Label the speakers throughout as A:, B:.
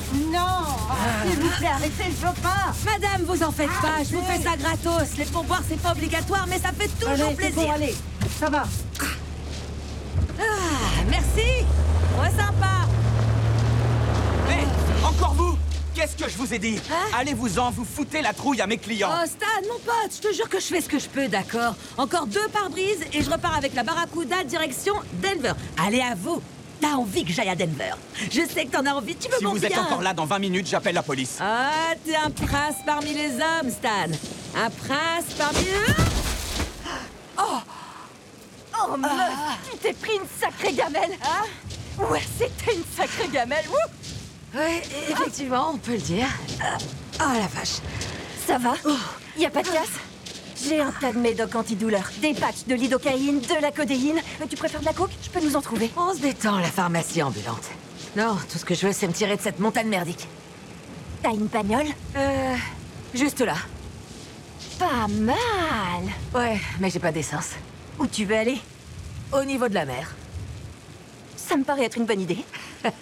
A: Non, s'il vous plaît, arrêtez, je veux pas.
B: Madame, vous en faites pas, je vous fais ça gratos. Les pourboires, c'est pas obligatoire, mais ça fait toujours
A: Allez,
B: plaisir.
A: bon, allez, ça va.
B: Ah, merci. Ouais, sympa.
C: Mais, encore vous? Qu'est-ce que je vous ai dit?
B: Hein?
C: Allez-vous-en, vous foutez la trouille à mes clients.
B: Oh, Stan, mon pote, je te jure que je fais ce que je peux, d'accord? Encore 2 pare-brise et je repars avec la Barracuda direction Denver. Allez, à vous. T'as envie que j'aille à Denver. Je sais que t'en as envie, tu veux
C: Si
B: mon
C: vous êtes
B: bien.
C: encore là dans 20 minutes, j'appelle la police.
B: Ah, t'es un prince parmi les hommes, Stan. Un prince parmi...
D: Oh, meuf, tu t'es pris une sacrée gamelle, hein? Ouais, c'était une sacrée gamelle, wouh!
B: Oui, effectivement, on peut le dire. Oh, la vache.
D: Ça va? Y a pas de casse? J'ai un tas de médocs antidouleurs, des patchs, de l'idocaïne, de la codéine. Tu préfères de la coke? Je peux nous en trouver.
B: On se détend, la pharmacie ambulante. Non, tout ce que je veux, c'est me tirer de cette montagne merdique.
D: T'as une bagnole?
B: Juste là.
D: Pas mal!
B: Ouais, mais j'ai pas d'essence.
D: Où tu veux aller?
B: Au niveau de la mer.
D: Ça me paraît être une bonne idée.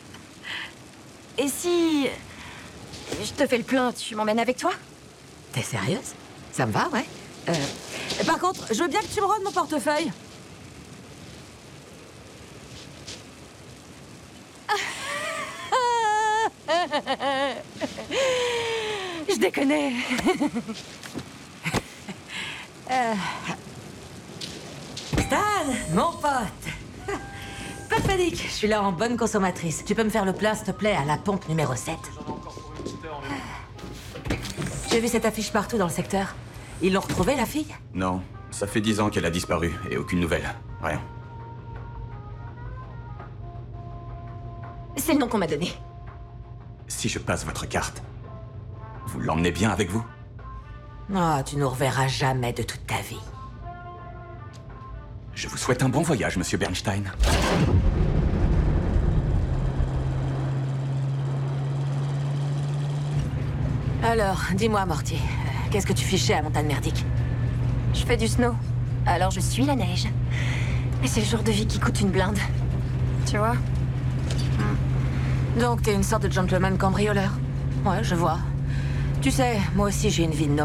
D: Et si... je te fais le plein, tu m'emmènes avec toi?
B: T'es sérieuse? Ça me va, ouais. Par contre, je veux bien que tu me rendes mon portefeuille.
D: Je déconne.
B: Stan, mon pote. Pas de panique, je suis là en bonne consommatrice. Tu peux me faire le plein, s'il te plaît, à la pompe numéro 7. J'ai vu cette affiche partout dans le secteur. Ils l'ont retrouvée, la fille?
E: Non, ça fait 10 ans qu'elle a disparu et aucune nouvelle. Rien.
D: C'est le nom qu'on m'a donné.
E: Si je passe votre carte, vous l'emmenez bien avec vous?
B: Oh, tu nous reverras jamais de toute ta vie.
E: Je vous souhaite un bon voyage, monsieur Bernstein.
B: Alors, dis-moi, Morty, qu'est-ce que tu fichais à Montagne Merdique?
D: Je fais du snow, alors je suis la neige. Et c'est le genre de vie qui coûte une blinde. Tu vois?
B: Donc, t'es une sorte de gentleman cambrioleur? Ouais, je vois. Tu sais, moi aussi j'ai une vie de nomade.